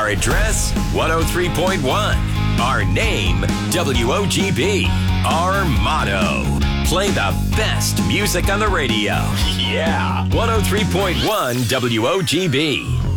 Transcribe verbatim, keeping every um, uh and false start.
Our address, one oh three point one. Our name, W O G B. Our motto, play the best music on the radio. Yeah, one oh three point one W O G B.